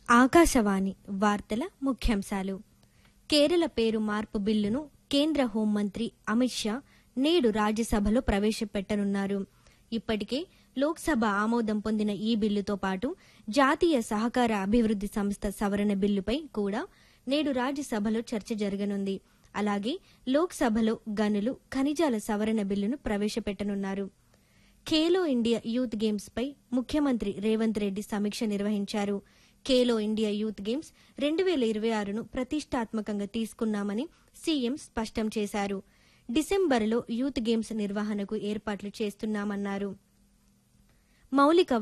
ఆకాశవాణి వార్తల ముఖ్యాంశాలు. కేరళ పేరు మార్పు బిల్లును కేంద్ర హోంమంత్రి అమిత్ షా నేడు రాజ్యసభలో ప్రవేశపెట్టనున్నారు. ఇప్పటికే లోక్సభ ఆమోదం పొందిన ఈ బిల్లుతో పాటు జాతీయ సహకార అభివృద్ధి సంస్థ సవరణ బిల్లుపై కూడా నేడు రాజ్యసభలో చర్చ జరగనుంది. అలాగే లోక్సభలో గనులు, ఖనిజాల సవరణ బిల్లును ప్రవేశపెట్టనున్నారు. ఖేలో ఇండియా యూత్ గేమ్స్ పై ముఖ్యమంత్రి రేవంత్ రెడ్డి సమీక్ష నిర్వహించారు. ఖేలో ఇండియా యూత్ గేమ్స్ 2026ను ప్రతిష్టాత్మకంగా తీసుకున్నామని సీఎం స్పష్టం చేశారు. డిసెంబర్లో యూత్ గేమ్స్ నిర్వహణకు ఏర్పాట్లు చేస్తున్నామన్నారు. మౌలిక